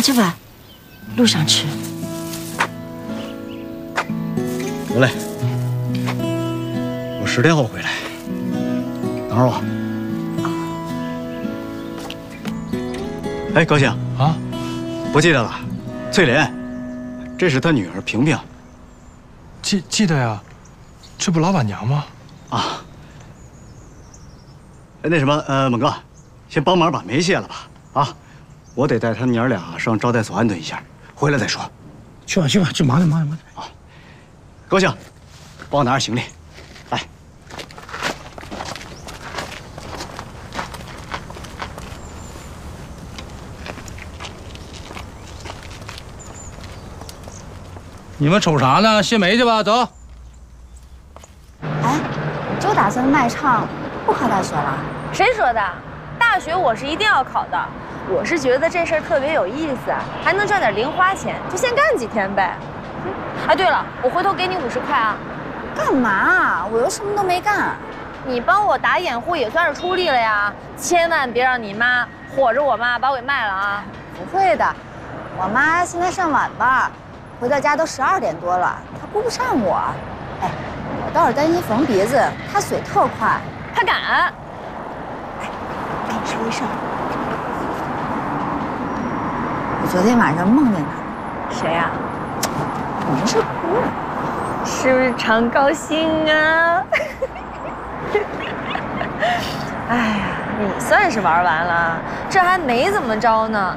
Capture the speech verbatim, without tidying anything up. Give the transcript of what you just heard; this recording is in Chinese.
着吧，路上吃。 得嘞，我十天后回来，等会儿我。哎，高兴啊， 不记得了？翠莲，这是他女儿萍萍。 记记得呀，这不老板娘吗？ 啊。那什么，呃，猛哥，先帮忙把煤卸了吧。啊，我得带他娘俩上招待所安顿一下，回来再说。 去吧去吧，去忙去忙去忙去。 啊，高兴，帮我拿着行李，来。 你们瞅啥呢？卸煤去吧，走。 哎，你就打算卖唱，不考大学了？ 谁说的？大学我是一定要考的。我是觉得这事儿特别有意思，还能赚点零花钱，就先干几天呗。哎，对了，我回头给你五十块啊。 干嘛？我又什么都没干。 你帮我打掩护也算是出力了呀，千万别让你妈火着我妈把我给卖了啊。 不会的，我妈现在上晚班，回到家都十二点多了，她顾不上我。哎，我倒是担心缝鼻子，她嘴特快。 她敢？哎， 跟你说一事儿，我昨天晚上梦见她。 谁呀？ 你是是不是常高兴啊？哎呀，你算是玩完了，这还没怎么着呢，